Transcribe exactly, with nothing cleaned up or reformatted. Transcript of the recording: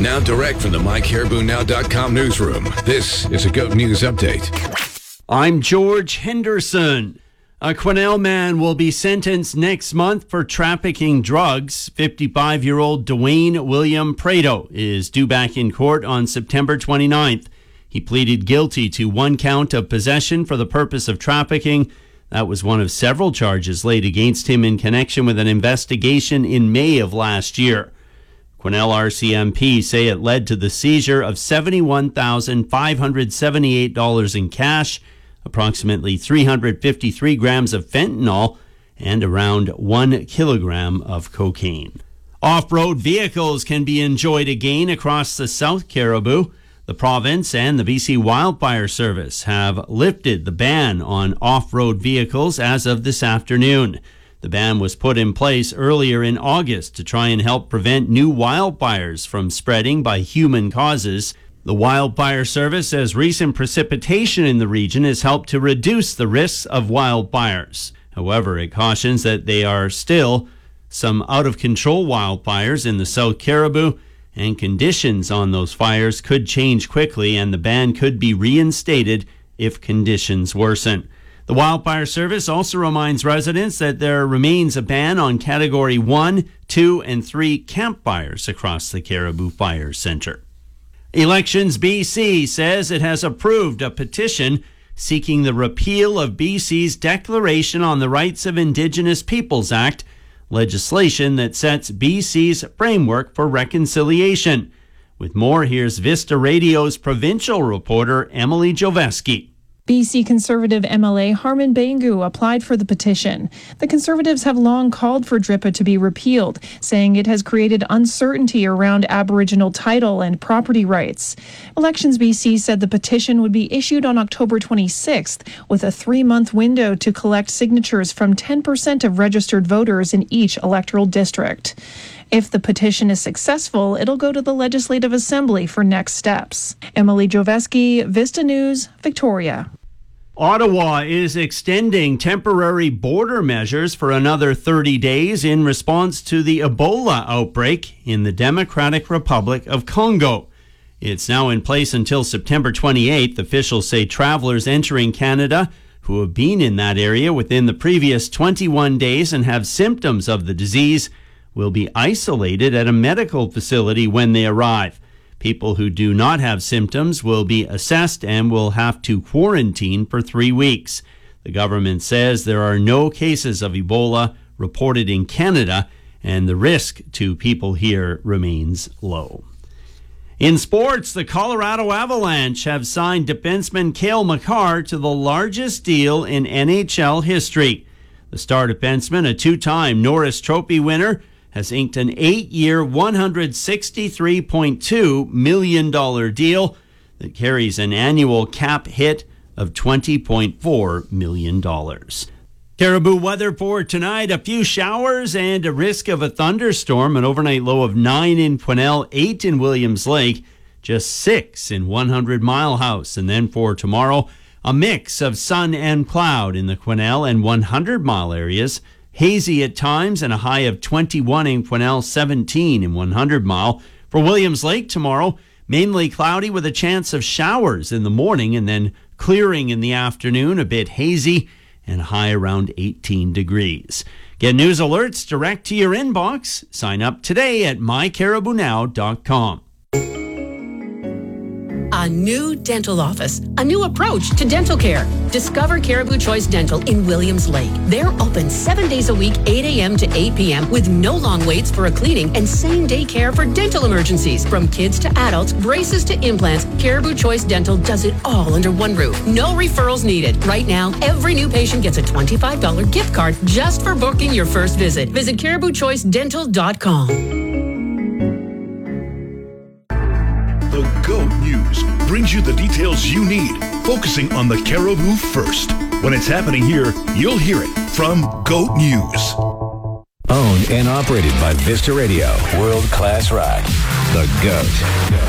Now direct from the my caribou now dot com newsroom, this is a GOAT News Update. I'm George Henderson. A Quesnel man will be sentenced next month for trafficking drugs. fifty-five-year-old Dwayne William Prado is due back in court on September twenty-ninth. He pleaded guilty to one count of possession for the purpose of trafficking. That was one of several charges laid against him in connection with an investigation in May of last year. Quesnel R C M P say it led to the seizure of seventy-one thousand five hundred seventy-eight dollars in cash, approximately three hundred fifty-three grams of fentanyl, and around one kilogram of cocaine. Off-road vehicles can be enjoyed again across the South Caribou. The province and the B C Wildfire Service have lifted the ban on off-road vehicles as of this afternoon. The ban was put in place earlier in August to try and help prevent new wildfires from spreading by human causes. The Wildfire Service says recent precipitation in the region has helped to reduce the risks of wildfires. However, it cautions that there are still some out-of-control wildfires in the South Caribou, and conditions on those fires could change quickly, and the ban could be reinstated if conditions worsen. The Wildfire Service also reminds residents that there remains a ban on Category one, two, and three campfires across the Caribou Fire Centre. Elections B C says it has approved a petition seeking the repeal of B C's Declaration on the Rights of Indigenous Peoples Act, legislation that sets B C's framework for reconciliation. With more, here's Vista Radio's provincial reporter Emily Joveski. B C Conservative M L A Harman Bangu applied for the petition. The Conservatives have long called for D R I P A to be repealed, saying it has created uncertainty around Aboriginal title and property rights. Elections B C said the petition would be issued on October twenty-sixth, with a three-month window to collect signatures from ten percent of registered voters in each electoral district. If the petition is successful, it'll go to the Legislative Assembly for next steps. Emily Joveski, Vista News, Victoria. Ottawa is extending temporary border measures for another thirty days in response to the Ebola outbreak in the Democratic Republic of Congo. It's now in place until September twenty-eighth. Officials say travelers entering Canada who have been in that area within the previous twenty-one days and have symptoms of the disease will be isolated at a medical facility when they arrive. People who do not have symptoms will be assessed and will have to quarantine for three weeks. The government says there are no cases of Ebola reported in Canada, and the risk to people here remains low. In sports, the Colorado Avalanche have signed defenseman Cale Makar to the largest deal in N H L history. The star defenseman, a two-time Norris Trophy winner, has inked an eight-year, one hundred sixty-three point two million dollars deal that carries an annual cap hit of twenty point four million dollars. Caribou weather for tonight, a few showers and a risk of a thunderstorm, an overnight low of nine in Quesnel, eight in Williams Lake, just six in one hundred Mile House. And then for tomorrow, a mix of sun and cloud in the Quesnel and one hundred Mile areas, hazy at times, and a high of twenty-one in Quesnel, seventeen in one hundred Mile. For Williams Lake tomorrow, mainly cloudy with a chance of showers in the morning and then clearing in the afternoon, a bit hazy, and a high around eighteen degrees. Get news alerts direct to your inbox. Sign up today at my caribou now dot com. A new dental office, a new approach to dental care. Discover Caribou Choice Dental in Williams Lake. They're open seven days a week, eight a.m. to eight p.m. with no long waits for a cleaning and same-day care for dental emergencies. From kids to adults, braces to implants, Caribou Choice Dental does it all under one roof. No referrals needed. Right now, every new patient gets a twenty-five dollars gift card just for booking your first visit. Visit caribou choice dental dot com. The GOAT News brings you the details you need, focusing on the Caribou first. When it's happening here, you'll hear it from GOAT News. Owned and operated by Vista Radio. World-class ride. The GOAT.